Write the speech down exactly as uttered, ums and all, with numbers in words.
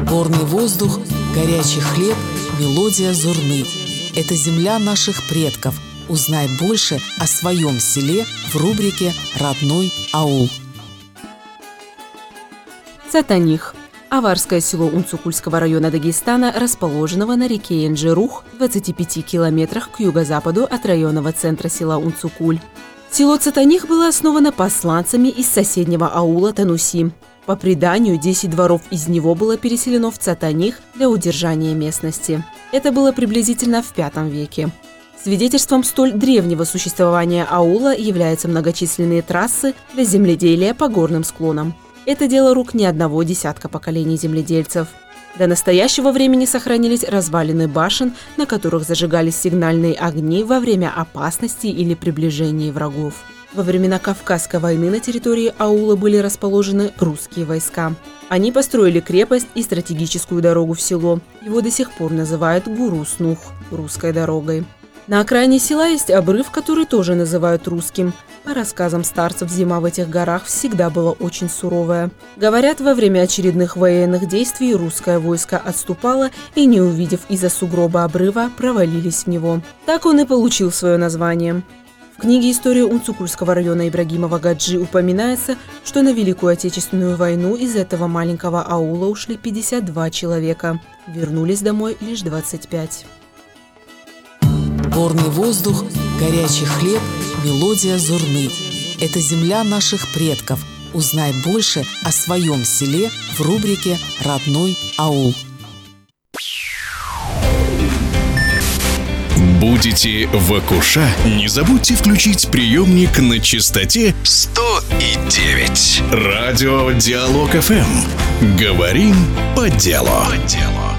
Горный воздух, горячий хлеб, мелодия зурны. Это земля наших предков. Узнай больше о своем селе в рубрике «Родной аул». Цатаних. Аварское село Унцукульского района Дагестана, расположенного на реке Энджерух в двадцати пяти километрах к юго-западу от районного центра села Унцукуль. Село Цатаних было основано посланцами из соседнего аула Тануси. По преданию, десять дворов из него было переселено в Цатаних для удержания местности. Это было приблизительно в пятом веке. Свидетельством столь древнего существования аула являются многочисленные трассы для земледелия по горным склонам. Это дело рук не одного десятка поколений земледельцев. До настоящего времени сохранились развалины башен, на которых зажигались сигнальные огни во время опасности или приближения врагов. Во времена Кавказской войны на территории аула были расположены русские войска. Они построили крепость и стратегическую дорогу в село. Его до сих пор называют Гуру-Снух – русской дорогой. На окраине села есть обрыв, который тоже называют русским. По рассказам старцев, зима в этих горах всегда была очень суровая. Говорят, во время очередных военных действий русское войско отступало и, не увидев из-за сугроба обрыва, провалились в него. Так он и получил свое название. В книге «История Унцукульского района» Ибрагимова Гаджи упоминается, что на Великую Отечественную войну из этого маленького аула ушли пятьдесят два человека. Вернулись домой лишь двадцать пять. Горный воздух, горячий хлеб, мелодия зурны. Это земля наших предков. Узнай больше о своем селе в рубрике «Родной аул». Будете в Акуша? Не забудьте включить приемник на частоте сто и девять. Радио Диалог эф эм. Говорим по делу. По делу.